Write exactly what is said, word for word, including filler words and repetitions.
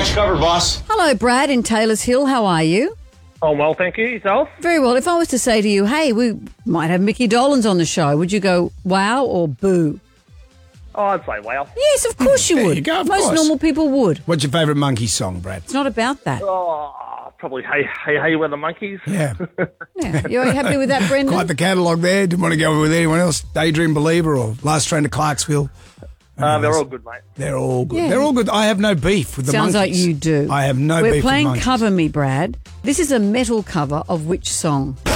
got you covered, boss. Hello, Brad in Taylor's Hill. How are you? Oh, well, thank you. Yourself? Very well. If I was to say to you, hey, we might have Mickey Dolenz on the show, would you go wow or boo? Oh, I'd say wow. Yes, of course you There would. you go, of Most course. normal people would. What's your favourite monkey song, Brad? It's not about that. Oh, probably Hey, Hey, Hey, We're the Monkeys. Yeah. Yeah. You're happy with that, Brendan? Quite the catalogue there. Didn't want to go with anyone else. Daydream Believer or Last Train to Clarksville. Uh, they're all good, mate. They're all good. Yeah. They're all good. I have no beef with the Sounds like monkeys. you do. I have no We're beef with playing monkeys. Cover Me, Brad. This is a metal cover of which song?